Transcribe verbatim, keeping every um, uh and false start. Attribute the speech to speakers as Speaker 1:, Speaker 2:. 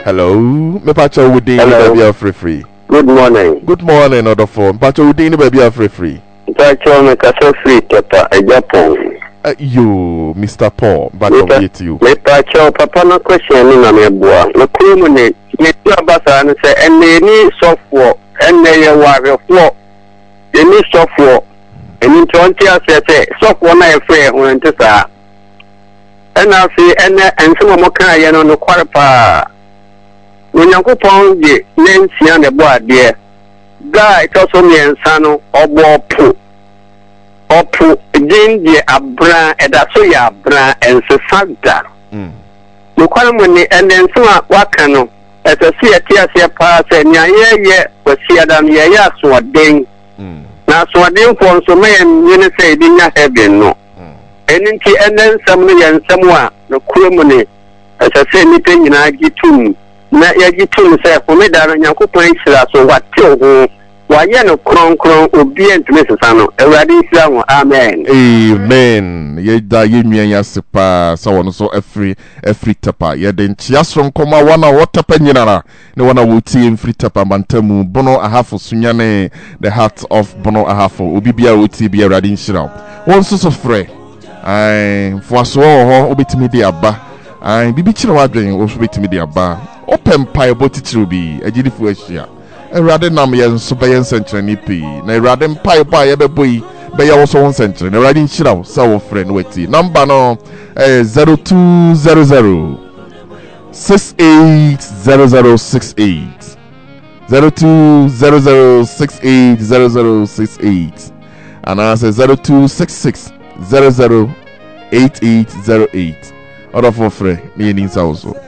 Speaker 1: Hello, me pacho wudi ni baby are free free.
Speaker 2: Good morning.
Speaker 1: Good morning, other phone. Pacho wudi ni baby are free free.
Speaker 2: Pacho me kasa free tepa e Japan.
Speaker 1: Uh, you, Mister Paul, back over here to you.
Speaker 2: Me pacho papa no question ni na me boa. No kumu ne me tia basa ne se ene ni software ene ye ware fo. Eni software eni twenty ase se software na e free ho ntisa. Ena fi ene ensemo mo kan ye no no kware pa. Onyankopon de nensia ne bo ade guy to so me ensa no obo pu opu din de abra eda so ya abra ensesada mm no kwale mo ni endenso a waka no esese ye ti ase pa se nya ye ye kwasi adam ye ya so den mm na so den ko so me yen se di nya heaven no mm eninti endensam no ye nsam a no kuro mo ni esese ni pe nyina gitu na yaji tun se ko me daro Nyankopon isira so wate ho wa ye no kron kron obi entime sesa no Ewurade isira ho amen
Speaker 1: amen ye da ye nwan ya sepa sa wono so every every tapa ye de ntia so nkoma wana wotapa nyinara ne wana woti every tapa bantamu bono ahafo sunyane the heart of bono ahafo obi bia woti bia Ewurade insira won so so frɛ ai fo so ho obetimi de aba ai bibi kire wadwen wo so betimi de aba open pie botitiri bi agidifo ahia Ewurade nam ye nso be ye nsentreni pi na Ewurade pie pie ye bebo yi be ye wo so nsentreni Ewurade nhyira wo sa wo frɛ no wati number no eh zero two zero zero six eight zero zero six eight zero two zero zero six eight zero zero six eight and I say zero two six six zero zero eight eight zero eight. Other for free, me in also.